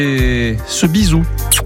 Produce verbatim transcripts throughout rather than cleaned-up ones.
Et ce bisou.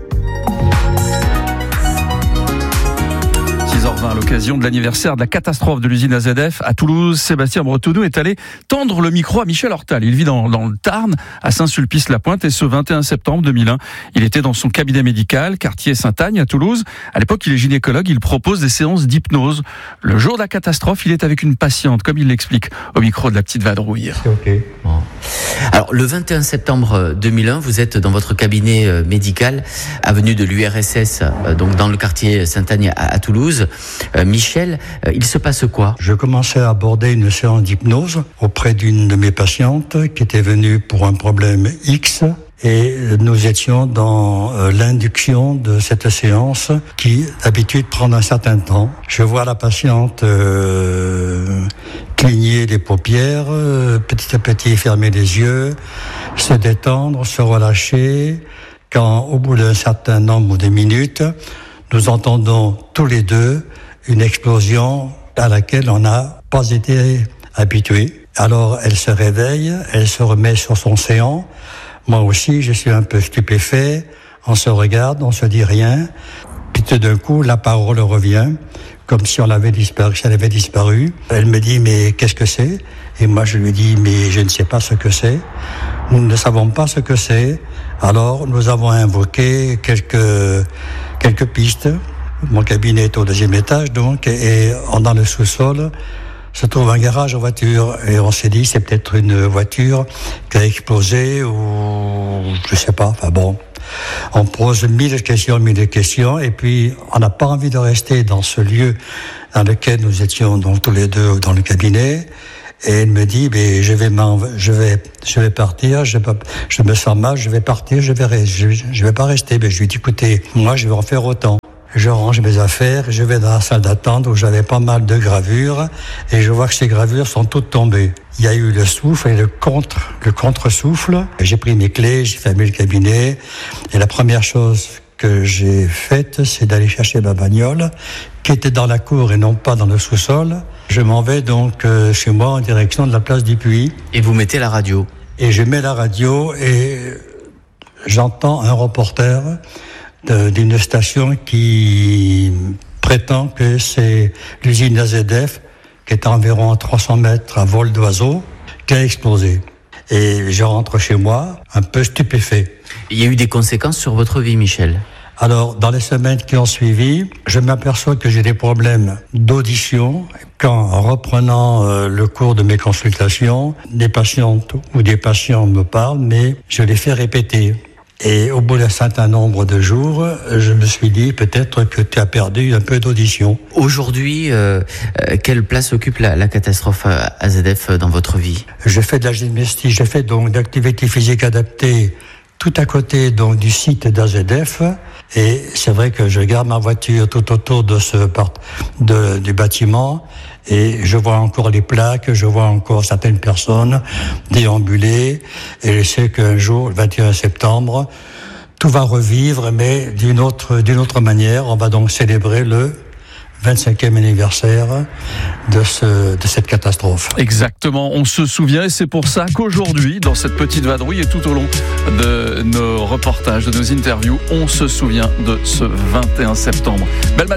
six heures vingt, à l'occasion de l'anniversaire de la catastrophe de l'usine A Z F à Toulouse, Sébastien Bretonneau est allé tendre le micro à Michel Hortal. Il vit dans, dans le Tarn, à Saint-Sulpice-la-Pointe, et ce vingt et un septembre deux mille un, il était dans son cabinet médical, quartier Saint-Agne à Toulouse. À l'époque, il est gynécologue, il propose des séances d'hypnose. Le jour de la catastrophe, il est avec une patiente, comme il l'explique au micro de la petite vadrouille. C'est ok. Bon. Alors, le vingt et un septembre deux mille un, vous êtes dans votre cabinet médical, avenue de l'U R S S, donc dans le quartier Saint-Agne à, à Toulouse. Euh, Michel, euh, il se passe quoi ? Je commençais à aborder une séance d'hypnose auprès d'une de mes patientes qui était venue pour un problème X. Et nous étions dans euh, l'induction de cette séance qui, d'habitude, prend un certain temps. Je vois la patiente euh, cligner les paupières, euh, petit à petit fermer les yeux, se détendre, se relâcher. Quand, au bout d'un certain nombre de minutes, nous entendons tous les deux une explosion à laquelle on n'a pas été habitué. Alors, elle se réveille, elle se remet sur son séant. Moi aussi, je suis un peu stupéfait. On se regarde, on se dit rien. Puis tout d'un coup, la parole revient, comme si on avait disparu, si elle avait disparu. Elle me dit, mais qu'est-ce que c'est ? Et moi, je lui dis, mais je ne sais pas ce que c'est. Nous ne savons pas ce que c'est. Alors, nous avons invoqué quelques, quelques pistes. Mon cabinet est au deuxième étage, donc, et dans le sous-sol se trouve un garage aux voitures. Et on s'est dit, c'est peut-être une voiture qui a explosé ou je sais pas. Enfin bon, on pose mille questions, mille questions, et puis on n'a pas envie de rester dans ce lieu dans lequel nous étions donc tous les deux dans le cabinet. Et elle me dit, mais je vais, je vais, je vais partir. Je, je me sens mal. Je vais partir. Je vais, je, je vais pas rester. Mais je lui dis, écoutez, moi, je vais en faire autant. Je range mes affaires, je vais dans la salle d'attente où j'avais pas mal de gravures et je vois que ces gravures sont toutes tombées. Il y a eu le souffle et le contre, le contre-souffle. J'ai pris mes clés, j'ai fermé le cabinet et la première chose que j'ai faite, c'est d'aller chercher ma bagnole qui était dans la cour et non pas dans le sous-sol. Je m'en vais donc euh, chez moi en direction de la place du Puy. Et vous mettez la radio ? Et je mets la radio et j'entends un reporter d'une station qui prétend que c'est l'usine A Z F, qui est à environ trois cents mètres à vol d'oiseau, qui a explosé. Et je rentre chez moi, un peu stupéfait. Il y a eu des conséquences sur votre vie, Michel ? Alors, dans les semaines qui ont suivi, je m'aperçois que j'ai des problèmes d'audition. Quand, en reprenant euh, le cours de mes consultations, des patientes ou des patients me parlent, mais je les fais répéter. Et au bout d'un certain nombre de jours, je me suis dit peut-être que tu as perdu un peu d'audition. Aujourd'hui, euh, euh, quelle place occupe la, la catastrophe A Z F dans votre vie ? Je fais de la gymnastique, je fais donc d'activité physique adaptée tout à côté donc du site d'A Z F. Et c'est vrai que je garde ma voiture tout autour de ce part, de, du bâtiment. Et je vois encore les plaques, je vois encore certaines personnes déambuler. Et je sais qu'un jour, le vingt et un septembre, tout va revivre, mais d'une autre, d'une autre manière. On va donc célébrer le vingt-cinquième anniversaire de, ce, de cette catastrophe. Exactement, on se souvient et c'est pour ça qu'aujourd'hui, dans cette petite vadrouille et tout au long de nos reportages, de nos interviews, on se souvient de ce vingt et un septembre. Belle